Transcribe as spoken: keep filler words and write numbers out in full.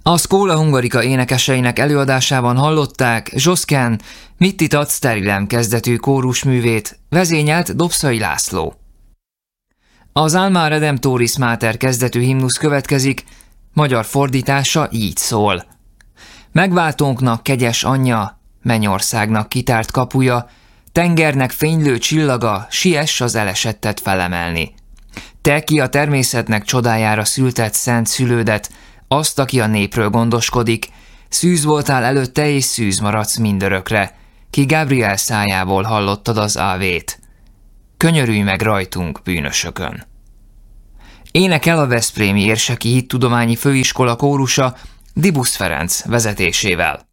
A Schola Hungarica énekeseinek előadásában hallották Zsoszken, Mit itat Sterilem kezdetű kórusművét, vezényelt Dobszai László. Az Alma Redemptoris Mater kezdetű himnusz következik, magyar fordítása így szól. Megváltónknak kegyes anyja, mennyországnak kitárt kapuja, tengernek fénylő csillaga, siess az elesettet felemelni. Te, ki a természetnek csodájára szülted szent szülődet, azt, aki a népről gondoskodik, szűz voltál előtte és szűz maradsz mindörökre, ki Gabriel szájából hallottad az ávét. Könyörülj meg rajtunk, bűnösökön. Énekel a Veszprémi Érseki Hittudományi Főiskola kórusa Dibusz Ferenc vezetésével.